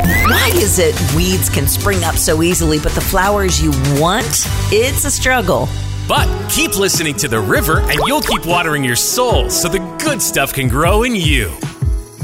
Why is it weeds can spring up so easily, but the flowers you want, it's a struggle? But keep listening to The River and you'll keep watering your soul so the good stuff can grow in you.